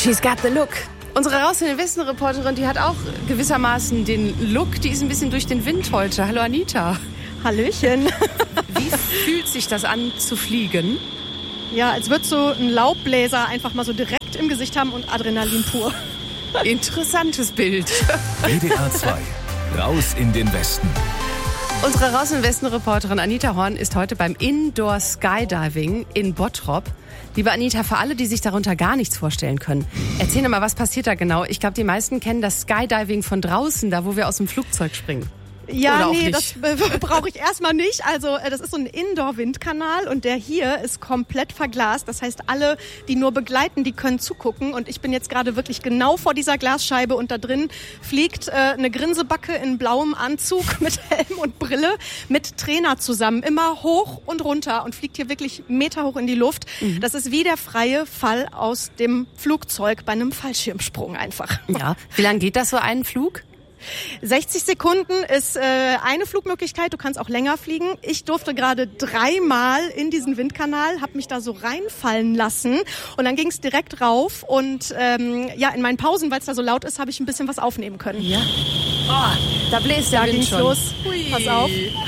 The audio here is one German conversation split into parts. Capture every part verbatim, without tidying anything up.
She's got the look. Unsere Raus in den Westen-Reporterin, die hat auch gewissermaßen den Look. Die ist ein bisschen durch den Wind heute. Hallo Anita. Hallöchen. Wie fühlt sich das an, zu fliegen? Ja, als würdest du einen Laubbläser einfach mal so direkt im Gesicht haben und Adrenalin pur. Interessantes Bild. W D R zwei. Raus in den Westen. Unsere Raus in den Westen-Reporterin Anita Horn ist heute beim Indoor Skydiving in Bottrop. Liebe Anita, für alle, die sich darunter gar nichts vorstellen können, erzähl doch mal, was passiert da genau? Ich glaube, die meisten kennen das Skydiving von draußen, da wo wir aus dem Flugzeug springen. Ja, nee, nicht. Das äh, brauche ich erstmal nicht. Also äh, das ist so ein Indoor-Windkanal und der hier ist komplett verglast. Das heißt, alle, die nur begleiten, die können zugucken. Und ich bin jetzt gerade wirklich genau vor dieser Glasscheibe und da drin fliegt äh, eine Grinsebacke in blauem Anzug mit Helm und Brille mit Trainer zusammen. Immer hoch und runter und fliegt hier wirklich meterhoch in die Luft. Mhm. Das ist wie der freie Fall aus dem Flugzeug bei einem Fallschirmsprung einfach. Ja, wie lange geht das so einen Flug? sechzig Sekunden ist äh, eine Flugmöglichkeit, du kannst auch länger fliegen. Ich durfte gerade dreimal in diesen Windkanal, habe mich da so reinfallen lassen und dann ging es direkt rauf und ähm, ja, in meinen Pausen, weil es da so laut ist, habe ich ein bisschen was aufnehmen können. Ja. Oh, da bläst der da Wind ging's schon. Los. Hui. Pass auf.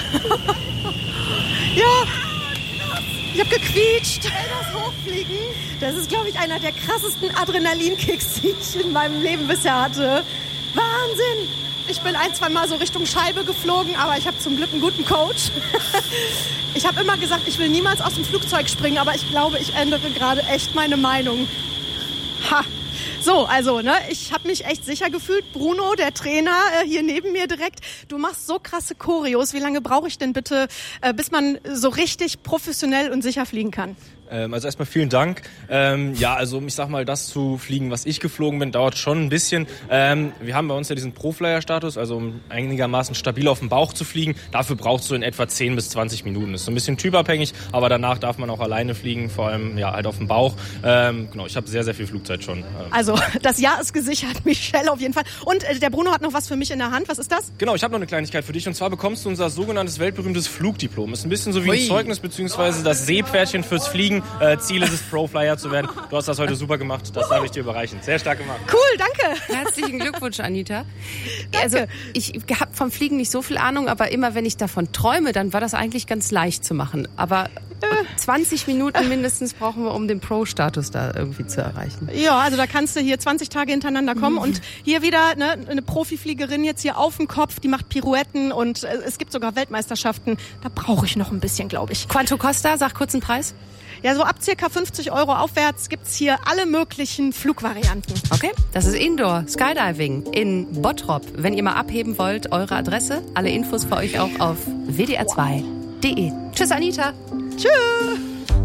Ja, ich habe gequietscht. Ey, das Hochfliegen, das ist, glaube ich, einer der krassesten Adrenalinkicks, die ich in meinem Leben bisher hatte. Wahnsinn! Ich bin ein, zwei Mal so Richtung Scheibe geflogen, aber ich habe zum Glück einen guten Coach. Ich habe immer gesagt, ich will niemals aus dem Flugzeug springen, aber ich glaube, ich ändere gerade echt meine Meinung. Ha! So, also, ne, ich habe mich echt sicher gefühlt. Bruno, der Trainer, äh, hier neben mir direkt, du machst so krasse Choreos. Wie lange brauche ich denn bitte, äh, bis man so richtig professionell und sicher fliegen kann? Ähm, also erstmal vielen Dank. Ähm, ja, also ich sag mal, das zu fliegen, was ich geflogen bin, dauert schon ein bisschen. Ähm, wir haben bei uns ja diesen Pro-Flyer-Status, also um einigermaßen stabil auf dem Bauch zu fliegen. Dafür brauchst du in etwa zehn bis zwanzig Minuten. Das ist so ein bisschen typabhängig, aber danach darf man auch alleine fliegen, vor allem ja halt auf dem Bauch. Ähm, genau, ich habe sehr, sehr viel Flugzeit schon. Also das Jahr ist gesichert, Michelle auf jeden Fall. Und äh, der Bruno hat noch was für mich in der Hand. Was ist das? Genau, ich habe noch eine Kleinigkeit für dich. Und zwar bekommst du unser sogenanntes weltberühmtes Flugdiplom. Ist ein bisschen so wie ein Ui. Zeugnis, beziehungsweise das Seepferdchen fürs Fliegen. Äh, Ziel ist es, Pro-Flyer zu werden. Du hast das heute super gemacht. Das darf ich dir überreichen. Sehr stark gemacht. Cool, danke. Herzlichen Glückwunsch, Anita. Danke. Also ich habe vom Fliegen nicht so viel Ahnung, aber immer wenn ich davon träume, dann war das eigentlich ganz leicht zu machen. Aber zwanzig Minuten mindestens brauchen wir, um den Pro-Status da irgendwie zu erreichen. Ja, also da kannst du hier zwanzig Tage hintereinander kommen mhm. und hier wieder ne, eine Profifliegerin jetzt hier auf dem Kopf, die macht Pirouetten und äh, es gibt sogar Weltmeisterschaften. Da brauche ich noch ein bisschen, glaube ich. Quanto costa? Sag kurz einen Preis. Ja, so ab circa fünfzig Euro aufwärts gibt's hier alle möglichen Flugvarianten. Okay, das ist Indoor Skydiving in Bottrop. Wenn ihr mal abheben wollt, eure Adresse, alle Infos für euch auch auf w d r zwei punkt d e. Tschüss, Anita. Tschüss.